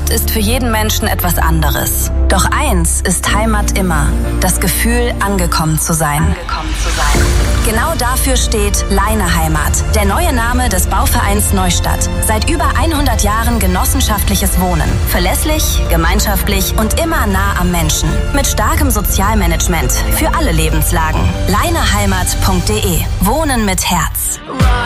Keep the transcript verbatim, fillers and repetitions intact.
Heimat ist für jeden Menschen etwas anderes. Doch eins ist Heimat immer: das Gefühl, angekommen zu sein. Angekommen zu sein. Genau dafür steht Leine Heimat, der neue Name des Bauvereins Neustadt. Seit über hundert Jahren genossenschaftliches Wohnen. Verlässlich, gemeinschaftlich und immer nah am Menschen. Mit starkem Sozialmanagement für alle Lebenslagen. Leineheimat punkt de. Wohnen mit Herz.